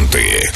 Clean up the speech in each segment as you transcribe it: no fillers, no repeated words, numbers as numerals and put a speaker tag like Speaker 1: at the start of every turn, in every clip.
Speaker 1: Секунданты.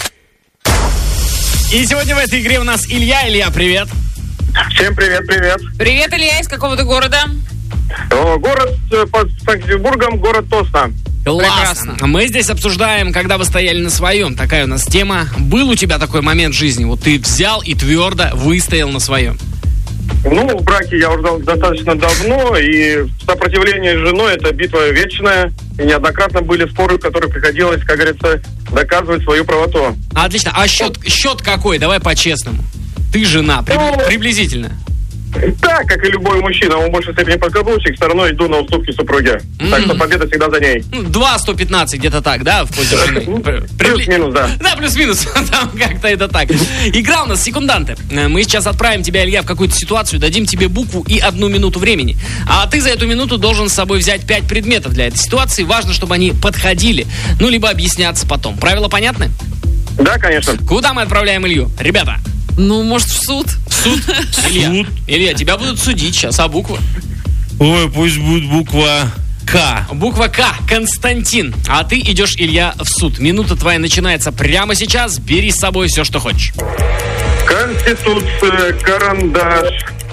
Speaker 2: И сегодня в этой игре у нас Илья. Илья, привет.
Speaker 3: Всем привет.
Speaker 4: Привет, Илья, из какого ты города?
Speaker 3: Город под Санкт-Петербургом, город Тосно.
Speaker 2: Классно. Мы здесь обсуждаем, когда вы стояли на своем. Такая у нас тема. Был у тебя такой момент в жизни? Вот ты взял и твердо выстоял на своем.
Speaker 3: В браке я уже достаточно давно, и сопротивление с женой – это битва вечная. И неоднократно были споры, в которых приходилось, как говорится, доказывать свою правоту.
Speaker 2: Отлично. А счет какой? Давай по-честному. Ты жена, приблизительно.
Speaker 3: Да, как и любой мужчина, он в большей степени подкаблучник, все равно иду на уступки супруге. Так что победа всегда за ней.
Speaker 2: 2-115 где-то так, да, в пользу жены?
Speaker 3: Плюс-минус, да.
Speaker 2: Да, плюс-минус, там как-то это так. Игра у нас секунданты. Мы сейчас отправим тебя, Илья, в какую-то ситуацию, дадим тебе букву и 1 минуту времени. А ты за эту минуту должен с собой взять 5 предметов для этой ситуации. Важно, чтобы они подходили, либо объясняться потом. Правила понятны?
Speaker 3: Да, конечно.
Speaker 2: Куда мы отправляем Илью? Ребята.
Speaker 4: Может, в суд?
Speaker 2: В суд? Илья, тебя будут судить сейчас, а буква?
Speaker 5: Ой, пусть будет буква К.
Speaker 2: Буква К. Константин. А ты идешь, Илья, в суд. Минута твоя начинается прямо сейчас. Бери с собой все, что хочешь.
Speaker 3: Конституция, карандаш.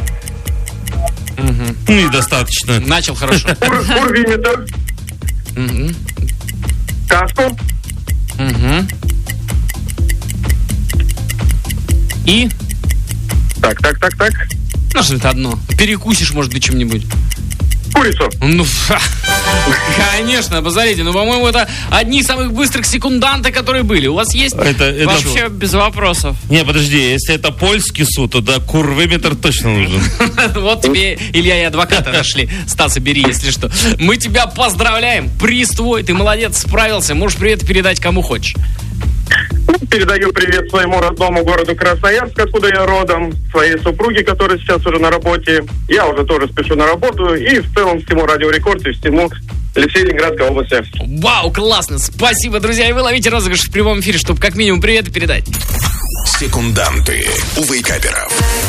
Speaker 5: Недостаточно.
Speaker 2: Начал хорошо.
Speaker 3: Урвиметр. Каску.
Speaker 2: И?
Speaker 3: Так.
Speaker 2: Что это одно? Перекусишь, может быть, чем-нибудь.
Speaker 3: Курицу.
Speaker 2: Конечно, посмотрите, по-моему, это одни из самых быстрых секунданты, которые были. У вас есть?
Speaker 5: Это
Speaker 4: Вообще без вопросов.
Speaker 5: Не, подожди, если это польский суд, то да, курвиметр точно нужен.
Speaker 2: Вот тебе, Илья, и адвоката нашли. Стаса, бери, если что. Мы тебя поздравляем. Приз твой, ты молодец, справился. Можешь привет передать кому хочешь.
Speaker 3: Передаю привет своему родному городу Красноярск, откуда я родом, своей супруге, которая сейчас уже на работе. Я уже тоже спешу на работу. И в целом всему Радио Рекорд и всему лицею Ленинградской области.
Speaker 2: Вау, классно. Спасибо, друзья. И вы ловите розыгрыш в прямом эфире, чтобы как минимум привет передать.
Speaker 1: Секунданты. Увы, Каперов.